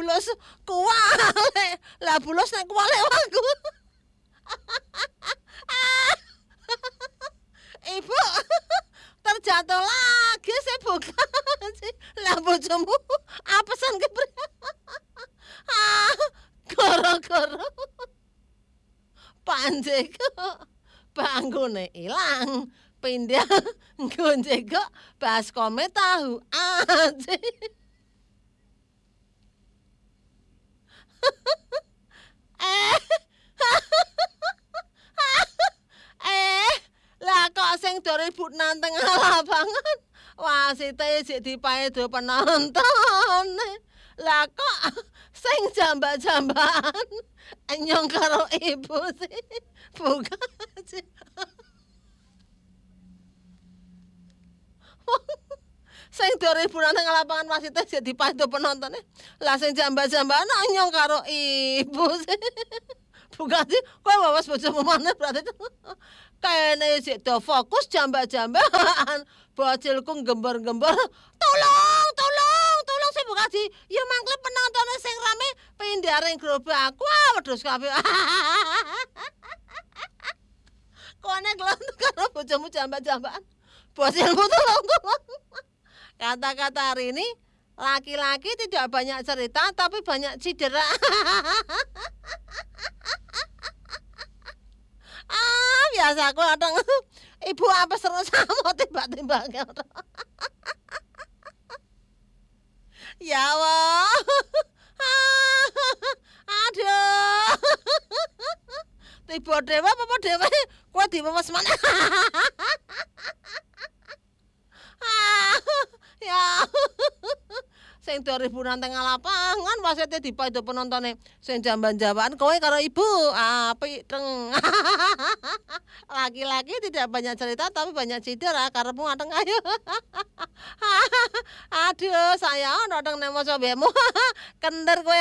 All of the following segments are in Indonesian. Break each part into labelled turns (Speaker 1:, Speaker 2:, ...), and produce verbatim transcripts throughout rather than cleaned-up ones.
Speaker 1: bulus kuwale. Lah bulus nek kuwale aku. Ibu terjatuh lagi saya bukan sih. Lah bojomu apesan kepriye? Ah, gara-gara panjeko banggune ilang. Pindah ngonjeko baskome tahu aja. eh eh lah kok sing do ribut nang tengah lapangan wasite sik dipaedo penonton. Lah kok sing jambak-jambakan nyong karo ibu sih bukan sih. Sing do riburan nang lapangan wasite sik dipaedo penonton. Lah sing jambak-jambakan nyong karo ibu sih. Bukan sih, kowe wawas bojomu maneh berarti. Kene sik do fokus jambak-jambakan. Bocilku gembar-gembar. Tolong, tolong, tolong sih bukan sih. Ya mangkel penontonnya sing rame pindaring gerobak. Wah, wedhus kabeh. Kone glonto karo bojomu jambak-jambakan. Bocilmu tolong, tolong. Kata-kata hari ini, laki-laki tidak banyak cerita tapi banyak cedera. Ah, biasa aku kadang ibu apa seru sama tiba-tiba. Ya Allah. Aduh. Tiba dewa apa dewa? Kowe diwemes mana? Ya. Sing do riburan tengah lapangan wasite dipaedo penontone sing jamban-jamban kowe karo ibu apik teng. Laki-laki tidak banyak cerita tapi banyak cedera karepmu ateng ayo. Aduh saya ono teng nemo sobemu. Kender kowe.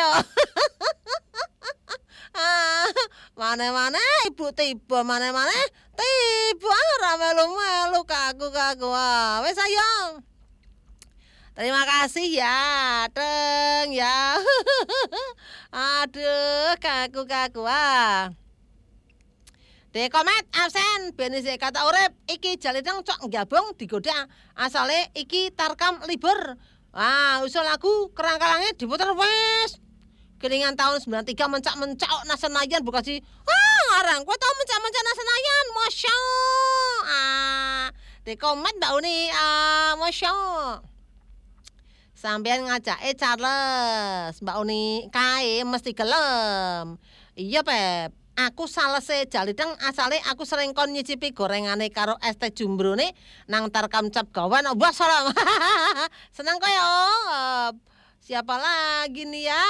Speaker 1: Mane-mane ibu tiba mane-mane tiba ora melu-melu kaku-kaku. Wis ayo. Terima kasih ya, Teng ya. Aduh, kaku-kaku ah. Dekomet absen, ben isih kata urip iki Jalidang cok gabung digoda. Asale iki tarkam libur. Ah, usul lagu kerangkalange diputer wis. Kelingan tahun sembilan puluh tiga mencak-mencak nang Senayan bukan sih. Ah, ngarang kowe tau mencak-mencak nang Senayan. Masya. Ah, dekomet Mbak Uni. Ah, masya. Sampeyan ngajake Charles, Mbak Uni kae mesti gelem. Iya, Pep. Aku salese Jalidang asale aku sering kon nyicipi gorengane karo es teh jumbrone nang Tarkam Cap Gawan. Wah, salam. Senang kaya. Siapa lagi nih ya?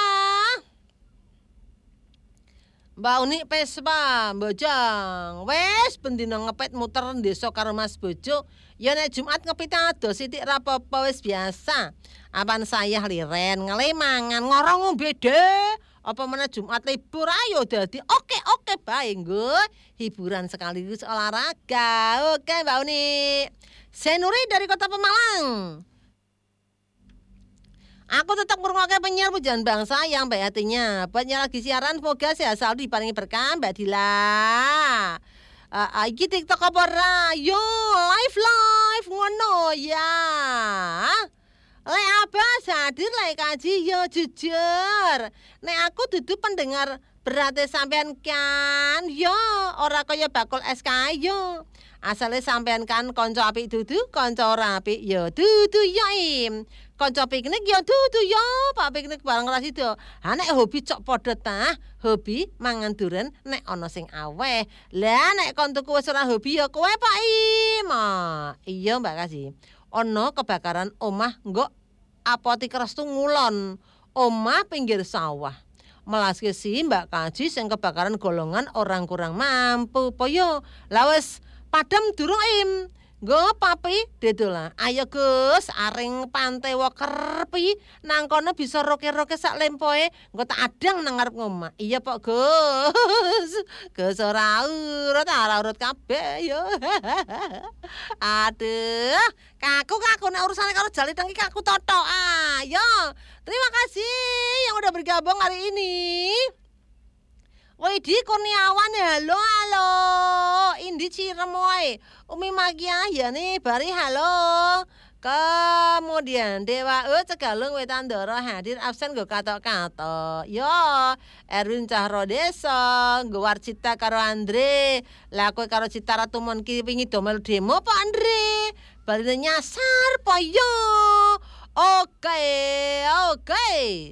Speaker 1: Mbak Uni Pespa, Bojong. Wes bendina ngepet muter desa karo Mas Bojo. Ya nek Jumat ngepit ado sithik ra apa-apa wis biasa. Apan saya liren ngelemangan ngorong beda. Apa meneh Jumat libur ayo dadi oke-oke bae nggo. Hiburan sekaligus olahraga. Oke Mbak Uni. Senuri dari Kota Pemalang. Aku tetap ngrungokke penyiar pujian bangsa yang baik hatinya. Buatnya lagi siaran semoga sehat selalu diparingi berkah Mbak Dila. Uh, iki TikTok apa ra? Yo, live live ngono ya. Le Abas hadir le kaji yo jujur. Nek aku dudu pendengar berarti sampean kan yo ora kaya bakul es kayu. Asale sampean kan kanca apik dudu, kanca ora apik yo dudu yo im. Kanca piknik yo dudu yo, Pak piknik bareng ra sida. Ha nek hobi cok padha ta, hobi mangan duren nek ana sing aweh. Lah nek kon tuku wis ora hobi yo kowe Pak Im. Iya Mbak Kasih. Ana kebakaran omah nggo apotik restu ngulon. Omah pinggir sawah. Melaske si Mbak Kaji sing kebakaran golongan orang kurang mampu. Poyo, lah wis padam durung Im. Nggo papi dedolan. Ayo Gus, aring pantai Wokerpi nang kono bisa roke-roke sak lempoe, engko tak adang nang ngarep ngomah. Iya Pak Gus. Gus ora urut, ora urut kabeh yo. Aduh, kaku kaku nek urusane karo Jali Teng iki kaku totok. Ayo. Terima kasih yang udah bergabung hari ini. Widi Kurniawan, halo halo. Indi Ciremoy, Umi Magia ya nih, Bari halo. Kemudian Dewa E Cegalung Wetandoro hadir absen gue katok-katok. Yo, Erwin Cahro Desa, gue Warcita karo Andre. Lah kowe karo Cita Ratu mon ki wingi domel demo Pak Andre. Bali nyasar po yo. Oke, oke.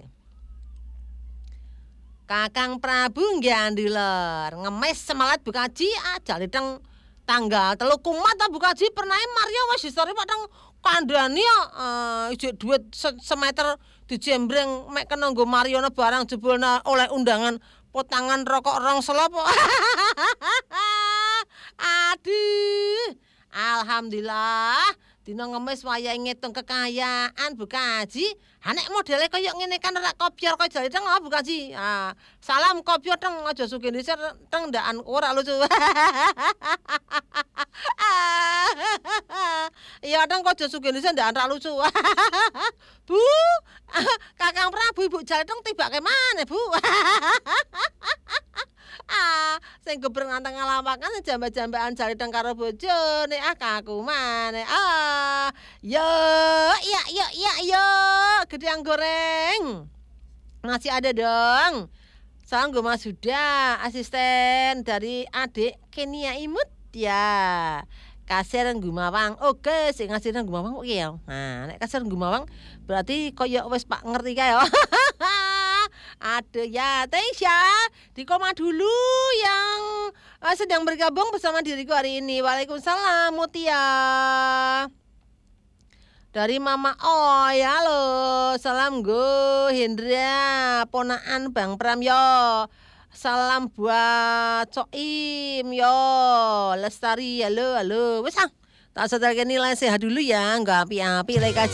Speaker 1: Kakang Prabu nggandhiler ngemis semalat bukaji aja lidang tanggal telu kumat ta bukaji pernah Maria wis histori padang kandhani yo uh, ijik dhuwit se- semeter dijembreng mek kena nggo Mariana barang jebulna oleh undangan potangan rokok rong selop. Aduh, alhamdulillah dina ngemis wayahe ngitung kekayaan bukaji. Hanek modele kaya ngene kan ora kopior kaya Jali Teng Bu Kaji. Ah, salam kopior teng aja sugih dhisik teng ndakan ora lucu. Iya teng aja sugih dhisik ndakan ra lucu. Bu, Kakang Prabu Ibu Jali Teng tibake maneh, Bu. Ah, sing gebreng anteng ngalampakan jamba-jambaan Jali Teng karo bojone ah kaku maneh. Ah, yo, iya iya iya yo, gedang goreng. Masih ada dong. Salam gue Mas Huda, asisten dari adik Kenia Imut ya. Kasir Gumawang. Oke, sing ngasih nang Gumawang oke ya. Nah, nek kasir Gumawang berarti koyo wis Pak ngerti kae ya. Aduh ya, Tesya di koma dulu yang uh, sedang bergabung bersama diriku hari ini. Waalaikumsalam Mutia. Dari Mama Oh ya halo, salam go Hendra, ponaan Bang Pram yo. Salam buat Coim yo, Lestari halo halo. Wes ah, tak setelke nilai sehat dulu ya, enggak api-api lek